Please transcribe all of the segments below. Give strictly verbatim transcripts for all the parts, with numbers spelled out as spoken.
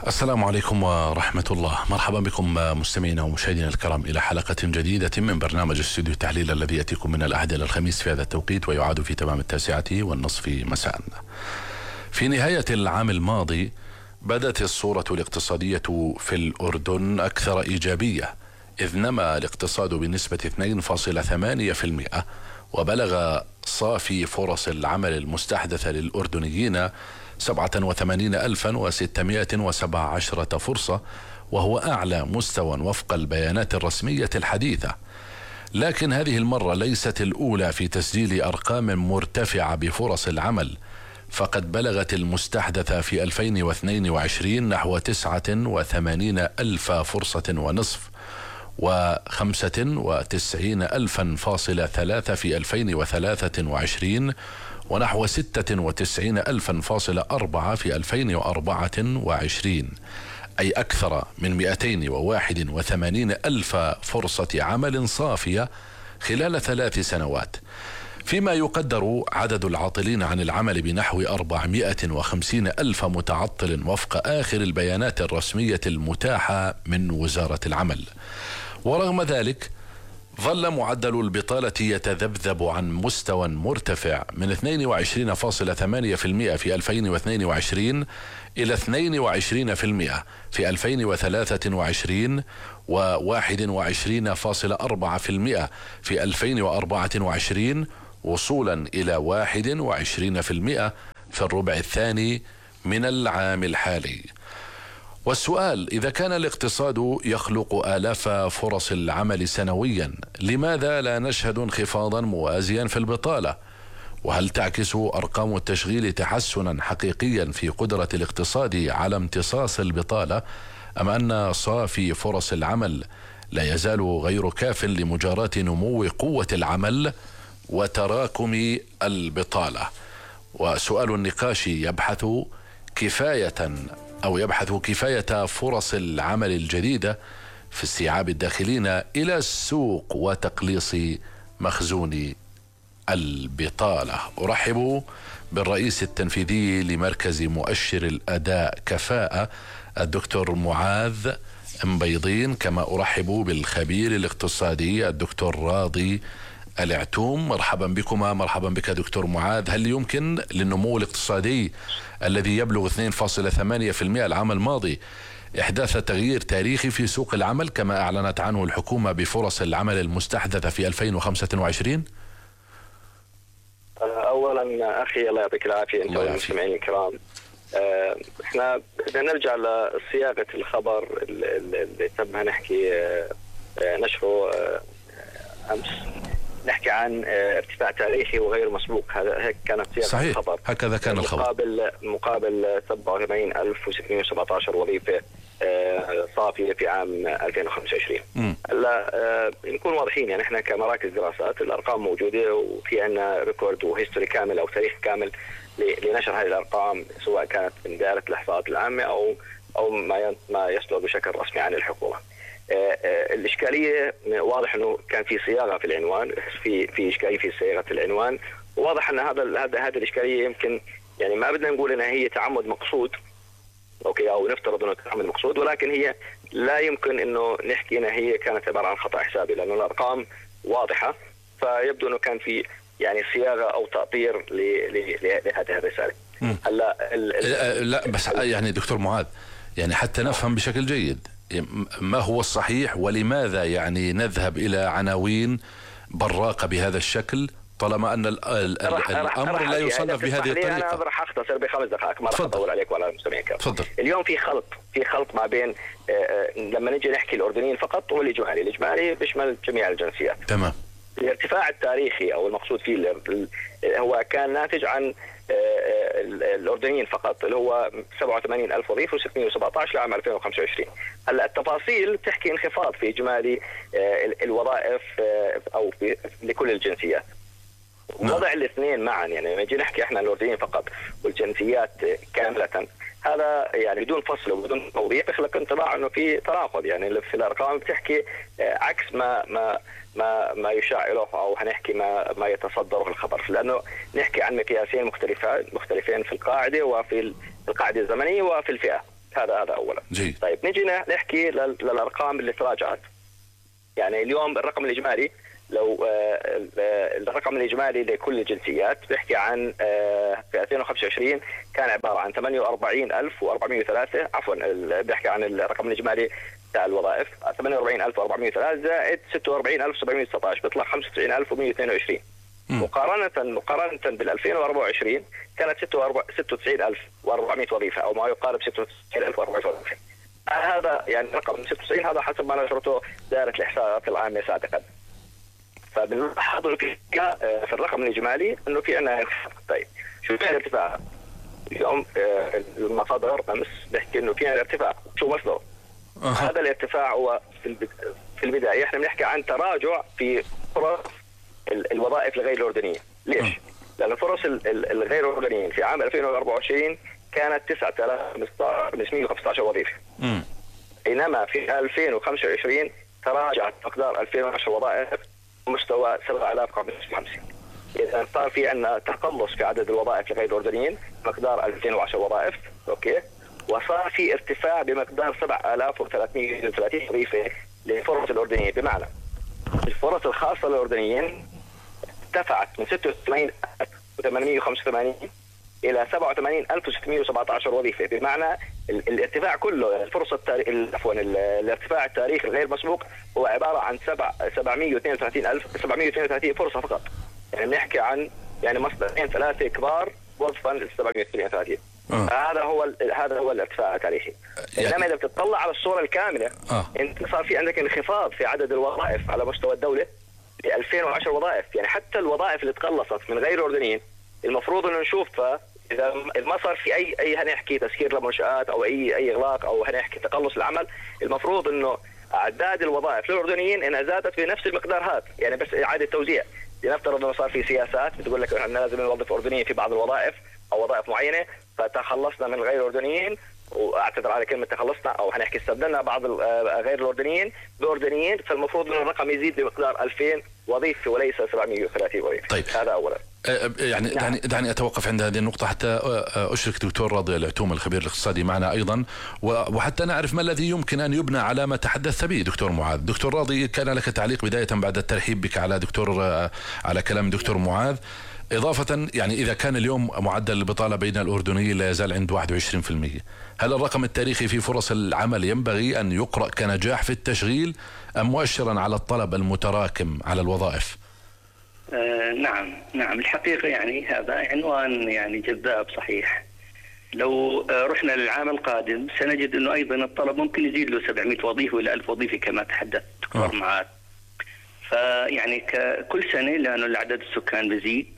السلام عليكم ورحمة الله. مرحبا بكم مستمعينا ومشاهدينا الكرام إلى حلقة جديدة من برنامج استوديو التحليل الذي يأتيكم من الأحد إلى الخميس في هذا التوقيت ويعاد في تمام التاسعة والنصف مساء. في نهاية العام الماضي بدت الصورة الاقتصادية في الأردن أكثر إيجابية، إذ نما الاقتصاد بنسبة اثنين فاصلة ثمانية بالمئة وبلغ صافي فرص العمل المستحدثة للأردنيين سبعة وثمانين ألفا وستمائة وسبعة عشر فرصة، وهو أعلى مستوى وفق البيانات الرسمية الحديثة. لكن هذه المرة ليست الأولى في تسجيل أرقام مرتفعة بفرص العمل، فقد بلغت المستحدثة في ألفين واثنين وعشرين نحو تسعة وثمانين ألف فرصة ونصف، وخمسة وتسعين ألفا فاصلة ثلاثة في ألفين وثلاثة وعشرين، ونحو ستة وتسعين ألفا فاصلة أربعة في ألفين وأربعة وعشرين، أي أكثر من مئتين وواحد وثمانين ألف فرصة عمل صافية خلال ثلاث سنوات، فيما يقدر عدد العاطلين عن العمل بنحو أربعمائة وخمسين ألف متعطل وفق آخر البيانات الرسمية المتاحة من وزارة العمل. ورغم ذلك ظل معدل البطالة يتذبذب عن مستوى مرتفع من اثنين وعشرين فاصلة ثمانية بالمئة في ألفين واثنين وعشرين إلى اثنين وعشرين بالمئة في ألفين وثلاثة وعشرين وواحد وعشرين فاصلة أربعة بالمئة في ألفين وأربعة وعشرين، وصولا إلى واحد وعشرين بالمئة في الربع الثاني من العام الحالي. والسؤال: إذا كان الاقتصاد يخلق آلاف فرص العمل سنويا، لماذا لا نشهد انخفاضا موازيا في البطالة؟ وهل تعكس أرقام التشغيل تحسنا حقيقيا في قدرة الاقتصاد على امتصاص البطالة، أم أن صافي فرص العمل لا يزال غير كاف لمجاراة نمو قوة العمل وتراكم البطالة؟ وسؤال النقاش يبحث كفاية أو يبحث كفاية فرص العمل الجديدة في استيعاب الداخلين إلى السوق وتقليص مخزون البطالة. أرحب بالرئيس التنفيذي لمركز مؤشر الأداء كفاءة الدكتور معاذ مبيضين، كما أرحب بالخبير الاقتصادي الدكتور راضي العتوم. مرحبا بكما. مرحبا بك دكتور معاذ. هل يمكن للنمو الاقتصادي الذي يبلغ اثنين فاصلة ثمانية بالمئة العام الماضي إحداث تغيير تاريخي في سوق العمل كما أعلنت عنه الحكومة بفرص العمل المستحدثة في ألفين وخمسة وعشرين؟ أولا أخي الله يعطيك العافية أنت والمستمعين الكرام. احنا بدنا نرجع لصياغة الخبر اللي تم نحكي نشره أمس، نحكي عن ارتفاع تاريخي وغير مسبوق. هذا هيك كانت صياغة الخبر، هكذا كان الخبر، مقابل مقابل سبعة وثمانين ألف وستمائة وسبعة عشر وظيفة صافية في عام ألفين وخمسة وعشرين. هلا نكون واضحين، يعني احنا كمراكز دراسات الارقام موجودة وفي عندنا ريكورد وهيستوري كامل او تاريخ كامل لنشر هذه الارقام، سواء كانت من دائرة الاحصاءات العامة او او ما ما يصدر بشكل رسمي عن الحكومة. الإشكالية واضح أنه كان في صياغة في العنوان، في في إشكالية في صياغة العنوان، وواضح أن هذا هذا هذه الإشكالية يمكن يعني ما بدنا نقول أنها هي تعمد مقصود، أوكي، أو نفترض أنه تعمد مقصود، ولكن هي لا يمكن أنه نحكي أنها هي كانت عبارة عن خطأ حسابي، لأنه الأرقام واضحة، فيبدو أنه كان في يعني صياغة أو تأطير لهذه الرسالة. هلا لا بس يعني دكتور معاذ، يعني حتى نفهم بشكل جيد ما هو الصحيح ولماذا يعني نذهب إلى عناوين براقة بهذا الشكل طالما أن ال ال رح الأمر رح لا يصنف بهذه الطريقة. أنا راح أختصر بخمس دقائق، ما راح أطول عليك ولا المستمعين. تفضل. اليوم في خلط في خلط ما بين لما نجي نحكي الأردنيين فقط والإجمالي. الإجمالي بيشمل جميع الجنسيات. تمام. الارتفاع التاريخي أو المقصود فيه هو كان ناتج عن الأردنيين فقط، اللي هو سبعة وثمانين ألف وظيفة وستمائة وسبعة عشر لعام ألفين وخمسة وعشرين. هلا التفاصيل تحكي انخفاض في إجمالي الوظائف أو في لكل الجنسيات. وضع الاثنين معا، يعني لما نجي نحكي احنا الأردنيين فقط والجنسيات كاملة، هذا يعني بدون فصل وبدون توضيح يخلق انطباع انه في تناقض. يعني في الارقام بتحكي عكس ما ما ما ما يشاع او هنحكي ما ما يتصدره الخبر، لانه نحكي عن مقياسين مختلفين مختلفين في القاعده وفي القاعده الزمنيه وفي الفئه. هذا هذا اولا. جي. طيب نجينا نحكي للارقام اللي تراجعت. يعني اليوم الرقم الاجمالي لو الرقم الاجمالي لكل الجنسيات بيحكي عن في ألفين وخمسة وعشرين كان عباره عن ثمانية وأربعين ألف وأربعمئة وثلاثة، عفوا بيحكي عن الرقم الاجمالي بتاع الوظائف ثمانية وأربعين ألف وأربعمئة وثلاثة زائد ستة وأربعين ألف وسبعمئة وتسعة عشر بيطلع خمسة وتسعين ألف ومئة واثنين وعشرين. مقارنه مقارنه بال ألفين وأربعة وعشرين كانت ستة وتسعين ألف وأربعمئة وظيفه او ما يقارب ستة وتسعين ألف وأربعمئة وظيفه. هذا يعني رقم ستة وتسعين هذا حسب ما نشرته دائره الاحصاءات العامه سابقا. فبنلاحظ في الرقم الاجمالي انه في عندنا انخفاض. طيب شو كان الارتفاع؟ اليوم المصادر امس بحكي انه في ارتفاع، شو مصدره؟ أه. هذا الارتفاع هو في البدايه احنا بنحكي عن تراجع في فرص الوظائف الغير الاردنيه. ليش؟ أه. لان فرص الغير الاردنيين في عام ألفين وأربعة وعشرين كانت تسعة آلاف وخمسمئة وخمسة عشر وظيفه. أه. بينما في ألفين وخمسة وعشرين تراجعت مقدار ألفين وعشرة وظائف مستوى سبعة آلاف وخمسمئة وخمسين. إذا صار في عندنا تقلص في عدد الوظائف لغير الأردنيين مقدار ألفين وعشرة وظائف، أوكي؟ وصار في ارتفاع بمقدار سبعة آلاف وثلاثمئة وثلاثين وظيفة لفرص الأردنيين، بمعنى الفرص الخاصة للأردنيين ارتفعت من ستة وثمانين ألف وثمانمئة وخمسة وثمانين إلى سبعة وثمانين ألف وستمئة وسبعة عشر وظيفة، بمعنى الارتفاع كله الفرصة التاريخ عفوا الارتفاع التاريخي الغير مسبوق هو عبارة عن سبعمئة واثنين وثلاثين ألف سبعمئة واثنين وثلاثين فرصة فقط. يعني بنحكي عن يعني مصدرين ثلاثة كبار وظفا ل سبعمئة واثنين وثلاثين. آه. هذا هو هذا هو الارتفاع التاريخي. يعني انما اذا بتطلع على الصورة الكاملة آه. انت صار في عندك انخفاض في عدد الوظائف على مستوى الدولة ب ألفين وعشرة وظائف. يعني حتى الوظائف اللي تقلصت من غير الاردنيين المفروض انه نشوفها اذا ما صار في اي اي هنحكي تسكير لمنشآت او اي اي اغلاق او هنحكي تقلص العمل، المفروض انه اعداد الوظائف للاردنيين انها زادت بنفس المقدار هذا، يعني بس اعاده توزيع. لنفترض انه صار في سياسات بتقول لك احنا لازم نوظف اردنيين في بعض الوظائف او وظائف معينه، فتخلصنا من غير الاردنيين، واعتذر على كلمه تخلصنا او هنحكي استبدلنا بعض غير الاردنيين باردنيين، فالمفروض انه الرقم يزيد بمقدار ألفين وظيفه وليس سبعمئة وثلاثين وظيفه. طيب. هذا اولا. يعني نعم. دعني دعني اتوقف عند هذه النقطه حتى اشرك دكتور راضي العتوم الخبير الاقتصادي معنا ايضا، وحتى نعرف ما الذي يمكن ان يبنى على ما تحدثت به دكتور معاذ. دكتور راضي، كان لك تعليق بدايه بعد الترحيب بك على دكتور على كلام دكتور معاذ، اضافه يعني اذا كان اليوم معدل البطاله بين الاردنيين لا يزال عند واحد وعشرين بالمئة، هل الرقم التاريخي في فرص العمل ينبغي ان يقرأ كنجاح في التشغيل ام مؤشرا على الطلب المتراكم على الوظائف؟ آه نعم نعم الحقيقة يعني هذا عنوان يعني جذاب صحيح. لو آه رحنا للعام القادم سنجد أنه أيضا الطلب ممكن يزيد له سبعمئة وظيفة إلى ألف وظيفة كما تحدث دكتور معاذ. فيعني كل سنة لأنه عدد السكان بيزيد،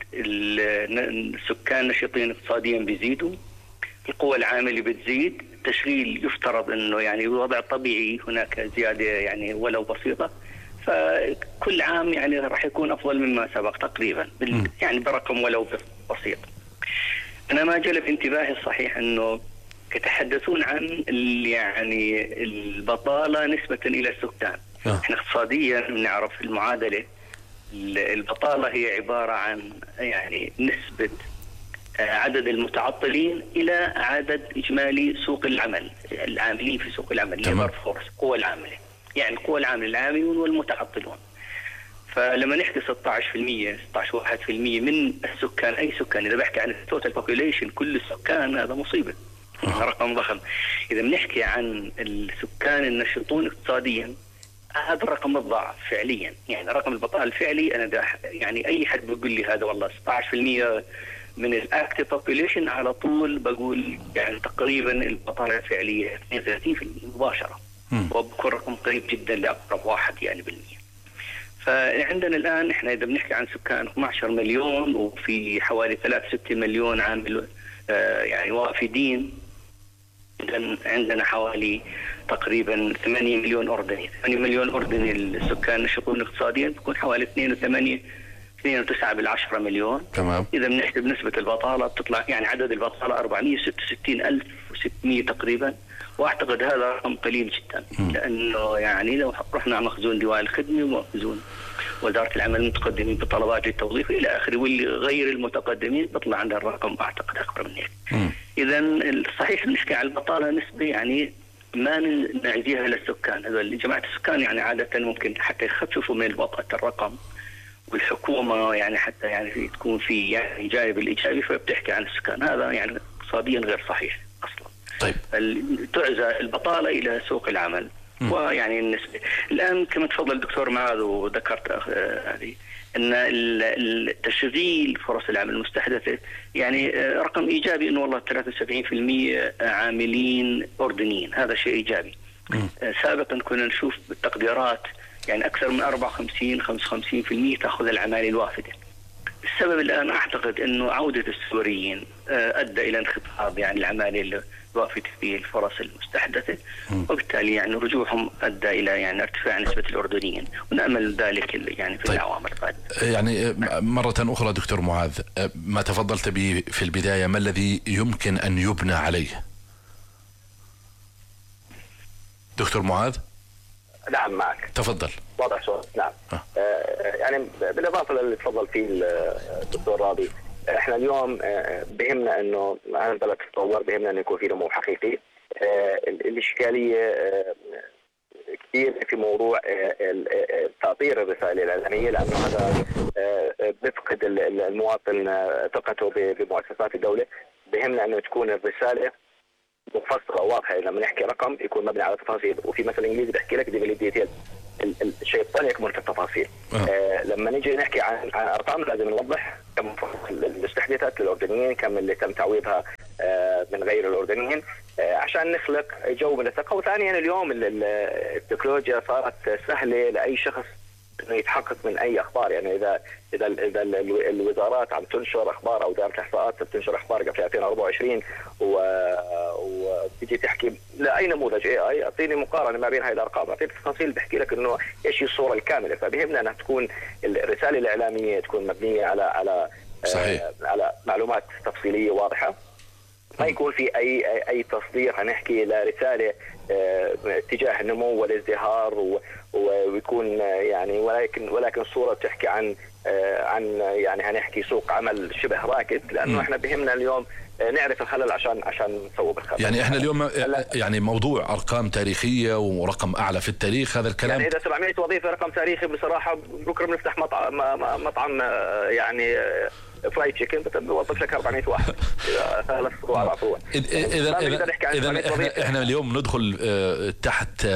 السكان نشيطين اقتصاديا بيزيدوا، القوى العاملة بتزيد، التشغيل يفترض أنه يعني وضع طبيعي هناك زيادة يعني ولو بسيطة، فكل عام يعني راح يكون أفضل مما سبق تقريبا يعني برقم ولو بسيط. أنا ما جلب انتباهي الصحيح أنه يتحدثون عن يعني البطالة نسبة إلى السكان. آه. احنا اقتصاديا نعرف المعادلة، البطالة هي عبارة عن يعني نسبة عدد المتعطلين إلى عدد إجمالي سوق العمل، العاملين في سوق العمل، ليبر فورس، قوى العاملة، يعني القوى العاملة العاملون والمتعطلون. فلما نحكي ستة عشر بالمئة ستة عشر واحد بالمئة من السكان، أي سكان، إذا بحكي عن التوتال بوبوليشن كل السكان، هذا مصيبة، رقم ضخم. إذا بنحكي عن السكان النشطون اقتصاديا هذا الرقم متضاعف فعليا، يعني رقم البطالة الفعلي أنا يعني أي حد بيقول لي هذا والله ستة عشر بالمئة من الاكتيف بوبوليشن على طول بقول يعني تقريبا البطالة الفعلية اثنين وثلاثين بالمئة مباشرة، وبكون رقم قريب جدا لأقرب واحد يعني بالمئة. فعندنا الآن احنا إذا بنحكي عن سكان اثني عشر مليون وفي حوالي ثلاثة ستة مليون عامل آه يعني وافدين، إذا عندنا حوالي تقريبا ثمانية مليون أردني، ثمانية مليون أردني السكان نشطون اقتصاديا بيكون حوالي اثنين وثمانية اثنين وتسعة بالعشرة مليون. تمام. إذا بنحسب نسبة البطالة بتطلع يعني عدد البطالة أربعمئة وستة وستين ألف وستمئة تقريبا، وأعتقد هذا رقم قليل جدا. م. لأنه يعني لو رحنا على مخزون ديوان الخدمة ومخزون وزارة العمل المتقدمين بطلبات للتوظيف إلى آخره، واللي غير المتقدمين بيطلع عندها الرقم أعتقد أكبر من هيك. إذا صحيح المشكلة على البطالة نسبة يعني ما نعزيها للسكان، هذول جماعة السكان يعني عادة ممكن حتى يخففوا من وطأة الرقم، والحكومة يعني حتى يعني تكون في يعني جانب الإيجابي فبتحكي عن السكان، هذا يعني اقتصاديا غير صحيح أصلا. طيب تعزى البطالة إلى سوق العمل. م. ويعني النسبة الآن كما تفضل الدكتور معاذ وذكرت هذه أن التشغيل فرص العمل المستحدثة يعني رقم إيجابي، أنه والله ثلاثة وسبعين بالمئة عاملين أردنيين، هذا شيء إيجابي. م. سابقا كنا نشوف بالتقديرات يعني أكثر من أربعة وخمسين خمسة وخمسين بالمئة تأخذ العمالة الوافدة. السبب الآن أعتقد أنه عودة السوريين أدى إلى انخفاض يعني العمالة الوافدة في الفرص المستحدثة، وبالتالي يعني رجوعهم أدى إلى يعني ارتفاع نسبة الأردنيين، ونأمل ذلك يعني في طيب. الأعوام القادمة. يعني مرة أخرى دكتور معاذ، ما تفضلت به في البداية، ما الذي يمكن أن يبنى عليه؟ دكتور معاذ. نعم معك. تفضل. واضح صوت. نعم. أه. آه يعني بالإضافة للي تفضل فيه الدكتور راضي، احنا اليوم بهمنا انه هذا البلد تتطور، بهمنا انه يكون في نمو حقيقي. آه الاشكاليه آه كثير في موضوع آه تأطير الرسائل الاعلاميه، لانه هذا آه بيفقد المواطن ثقته بمؤسسات الدوله. بهمنا انه تكون الرساله مفصله وواضحه، لما نحكي رقم يكون مبني على تفاصيل، وفي مثل انجليزي بحكي لك ديفيد ديتيل، الشيطان يكمن في التفاصيل. آه. آه لما نيجي نحكي عن عن ارقام لازم نوضح كم اللي استحدثت للاردنيين، كم اللي تم تعويضها آه من غير الاردنيين، آه عشان نخلق جو من الثقه. وثانيا اليوم التكنولوجيا صارت سهله لاي شخص انه يتحقق من اي اخبار، يعني اذا اذا اذا الوزارات عم تنشر اخبار او دائره الاحصاءات بتنشر اخبار قبل ألفين وأربعة وعشرين وبتجي تحكي لاي نموذج اي اي اعطيني مقارنه ما بين هاي الارقام، اعطيني تفاصيل بحكي لك انه ايش هي الصوره الكامله. فبهمنا انها تكون الرساله الاعلاميه تكون مبنيه على على صحيح. آه على معلومات تفصيليه واضحه، ما يكون في اي اي, أي تصدير هنحكي لرساله اه تجاه النمو والازدهار، ويكون يعني ولكن ولكن صوره تحكي عن اه عن يعني هنحكي سوق عمل شبه راكد، لانه م. احنا بهمنا اليوم نعرف الخلل عشان عشان نصوب الخلل. يعني احنا اليوم يعني موضوع ارقام تاريخيه ورقم اعلى في التاريخ، هذا الكلام يعني اذا سبعمئة وظيفه رقم تاريخي بصراحه، بكره بنفتح مطعم مطعم يعني فرايد تشيكن بوظف لك أربعمئة واحد ثلاث فروع اربع فروع. اذا اذا اذا احنا اليوم ندخل تحت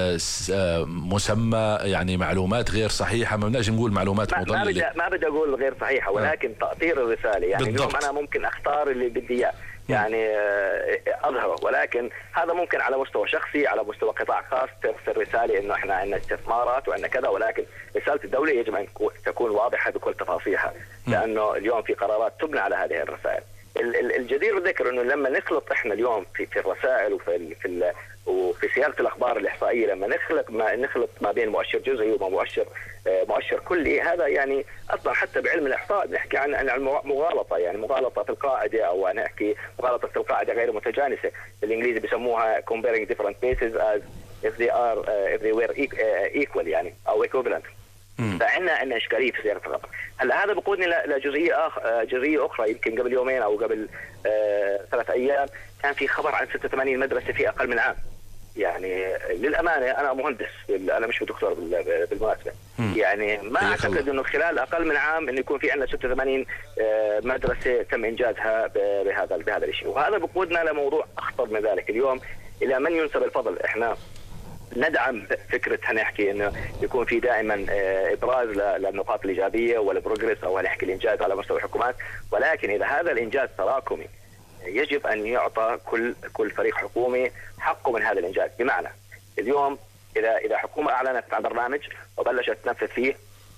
مسمى يعني معلومات غير صحيحه، ما بدناش نقول معلومات مضلله. ما بدي ما بدي اقول غير صحيحه، ولكن تأطير الرساله يعني بالضبط. اليوم انا ممكن اختار اللي بدي اياه يعني اظهره، ولكن هذا ممكن على مستوى شخصي، على مستوى قطاع خاص ترسل رساله انه احنا عندنا استثمارات وعندنا كذا، ولكن رساله الدوله يجب ان تكون واضحه بكل تفاصيلها، لانه اليوم في قرارات تبنى على هذه الرسائل. الجدير بالذكر انه لما نخلط احنا اليوم في في الرسائل وفي في وفي صياغه الاخبار الاحصائيه، لما نخلق ما نخلط ما بين مؤشر جزئي ومؤشر مؤشر كلي، هذا يعني اصلا حتى بعلم الاحصاء بنحكي عن عن مغالطه، يعني مغالطه في القاعده، او نحكي مغالطه في القاعده غير متجانسه، بالانجليزي بيسموها comparing different bases as if they are uh, if they were equal يعني او equivalent. فعندنا عندنا اشكاليه في صياغه الرقم. هلا هذا بقودني لجزئيه أخ... جزئيه اخرى. يمكن قبل يومين او قبل آه... ثلاث ايام كان في خبر عن ستة وثمانين مدرسه في اقل من عام. يعني للامانه انا مهندس، انا مش دكتور بالمناسبه، يعني ما اعتقد انه خلال اقل من عام انه يكون في عندنا ستة وثمانين آه... مدرسه تم انجازها ب... بهذا بهذا الشيء. وهذا بقودنا لموضوع اخطر من ذلك اليوم، الى من ينسب الفضل. احنا ندعم فكره هنحكي انه يكون في دائما ابراز للنقاط الايجابيه والبروجريس او هنحكي الانجاز على مستوى الحكومات، ولكن اذا هذا الانجاز تراكمي يجب ان يعطى كل كل فريق حكومي حقه من هذا الانجاز. بمعنى اليوم اذا اذا حكومه اعلنت عن برنامج وبلشت تنفذ فيه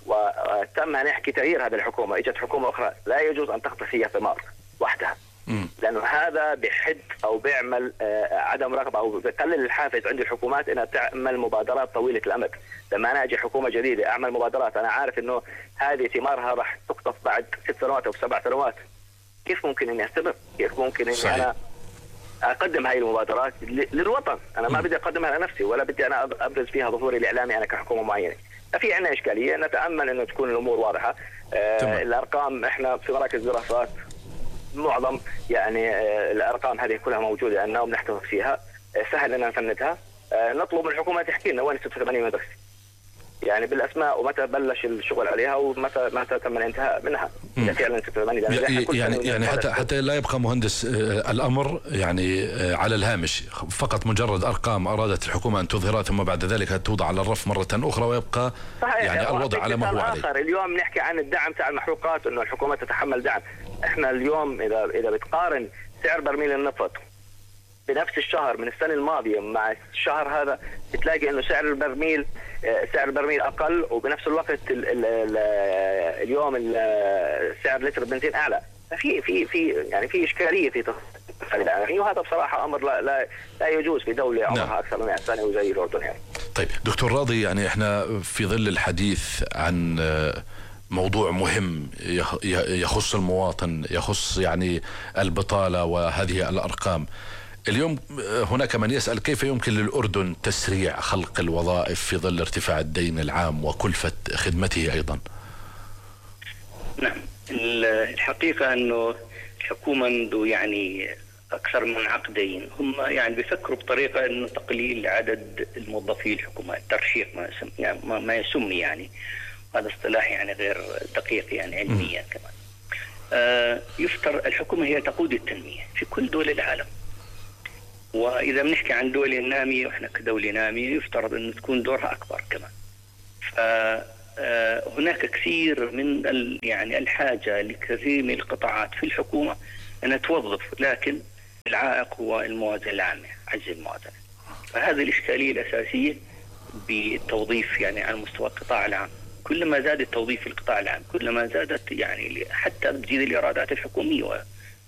وتم هنحكي تغيير هذه الحكومه، اجت حكومه اخرى، لا يجوز ان تقطع فيها ثمار وحدها، لانه هذا بحد او بيعمل عدم رغبه او بيقلل الحافز عند الحكومات انها تعمل مبادرات طويله الامد. لما انا اجي حكومه جديده اعمل مبادرات انا عارف انه هذه ثمارها راح تقطف بعد ست سنوات او سبع سنوات، كيف ممكن اني استمر؟ كيف ممكن اني صحيح. انا اقدم هاي المبادرات للوطن؟ انا ما بدي اقدمها لنفسي ولا بدي انا ابرز فيها ظهوري الاعلامي انا كحكومه معينه. ففي عندنا اشكاليه، نتامل انه تكون الامور واضحه. آه الارقام احنا في مراكز دراسات معظم يعني الارقام هذه كلها موجوده عندنا وبنحتفظ فيها، سهل لنا نفندها. نطلب من الحكومه تحكي لنا وين ستة وثمانين مدرسه يعني بالاسماء ومتى بلش الشغل عليها ومتى متى تم الانتهاء منها. اذا فعلا ستة وثمانين يعني يعني, يعني حتى حتى لا يبقى مهندس الامر يعني على الهامش، فقط مجرد ارقام ارادت الحكومه ان تظهرها ثم بعد ذلك توضع على الرف مره اخرى ويبقى صحيح. يعني الوضع على ما هو عليه. اليوم نحكي عن الدعم تاع المحروقات، انه الحكومه تتحمل دعم. احنا اليوم اذا اذا بتقارن سعر برميل النفط بنفس الشهر من السنه الماضيه مع الشهر هذا، بتلاقي انه سعر البرميل سعر البرميل اقل، وبنفس الوقت ال ال ال اليوم سعر لتر البنزين اعلى. ففي في في يعني في اشكاليه في تفصيل العالمي، وهذا بصراحه امر لا لا, لا يجوز في دوله عمرها نعم. اكثر من مئة سنه وزي الاردن يعني. طيب دكتور راضي، يعني احنا في ظل الحديث عن موضوع مهم يخص المواطن، يخص يعني البطاله وهذه الارقام. اليوم هناك من يسأل كيف يمكن للأردن تسريع خلق الوظائف في ظل ارتفاع الدين العام وكلفة خدمته أيضا؟ نعم، الحقيقة أنه الحكومة منذ يعني أكثر من عقدين هم يعني بيفكروا بطريقة أنه تقليل عدد الموظفين الحكومة، الترشيق ما يسمى يعني ما يسمي يعني هذا اصطلاح يعني غير دقيق يعني علميا كمان. آه يفترض الحكومة هي تقود التنمية في كل دول العالم، وإذا بنحكي عن دول النامية وإحنا كدولة نامية يفترض أن تكون دورها أكبر كمان. فهناك كثير من يعني الحاجة لكثير من القطاعات في الحكومة أن توظف، لكن العائق هو الموازنة العامة، عجز الموازنة. فهذه الإشكالية الأساسية بالتوظيف يعني على مستوى القطاع العام. كلما زاد التوظيف في القطاع العام كلما زادت يعني حتى تزيد الإيرادات الحكومية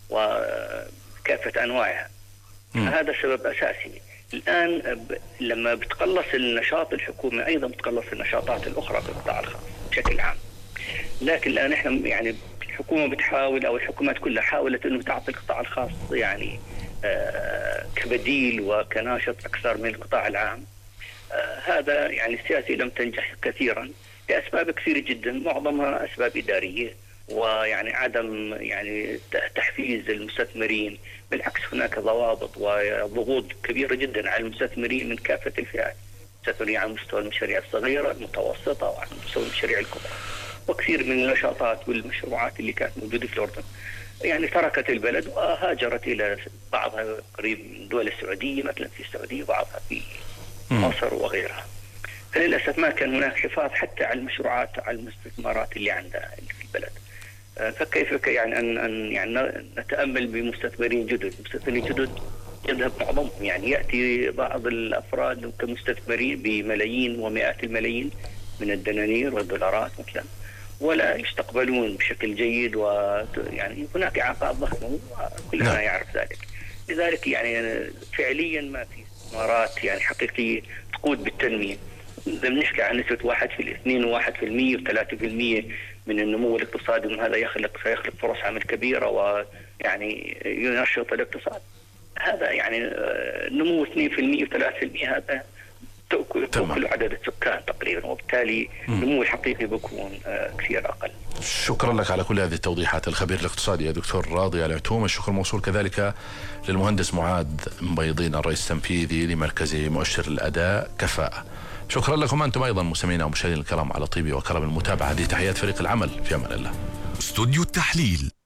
وكافة أنواعها. هذا سبب أساسي. الآن لما بتقلص النشاط الحكومي أيضا بتقلص النشاطات الأخرى في القطاع الخاص بشكل عام. لكن الآن إحنا يعني الحكومة بتحاول أو الحكومات كلها حاولت إنه تعطي القطاع الخاص يعني آه كبديل وكناشط أكثر من القطاع العام. آه هذا يعني السياسة لم تنجح كثيرا لأسباب كثيرة جدا، معظمها أسباب إدارية ويعني عدم يعني تحفيز المستثمرين. بالعكس هناك ضوابط وضغوط كبيرة جدا على المستثمرين من كافة الفئات، المستثمرين على مستوى المشاريع الصغيرة المتوسطة وعلى مستوى المشاريع الكبرى. وكثير من النشاطات والمشروعات اللي كانت موجودة في الأردن يعني تركت البلد وهاجرت إلى بعضها قريب من دول السعودية، مثلا في السعودية وبعضها في مصر وغيرها. فللأسف ما كان هناك حفاظ حتى على المشروعات على المستثمرات اللي عندها في البلد. فكيف يعني أن أن يعني نتأمل بمستثمرين جدد، مستثمرين جدد يذهب معظمهم يعني يأتي بعض الأفراد كمستثمرين بملايين ومئات الملايين من الدنانير والدولارات مثلا، ولا يستقبلون بشكل جيد، ويعني هناك إعاقات ضخمة وكلنا يعرف ذلك. لذلك يعني فعليا ما في استثمارات يعني حقيقية تقود بالتنمية. إذا بنحكي عن نسبة واحد في الاثنين وواحد في المية وثلاثة في المية من النمو الاقتصادي، وهذا هذا يخلق سيخلق فرص عمل كبيرة ويعني ينشط الاقتصاد. هذا يعني نمو اثنين في المية وثلاثة في المية هذا تأكل عدد السكان تقريبا، وبالتالي النمو الحقيقي بيكون كثير أقل. شكرا لك على كل هذه التوضيحات الخبير الاقتصادي يا دكتور راضي العتوم. الشكر موصول كذلك للمهندس معاذ مبيضين الرئيس التنفيذي لمركز مؤشر الأداء كفاءة. شكرا لكم أنتم أيضا مستمعينا ومشاهدينا الكرام على طيب وكرم المتابعة. هذه تحيات فريق العمل، في أمان الله. استوديو التحليل.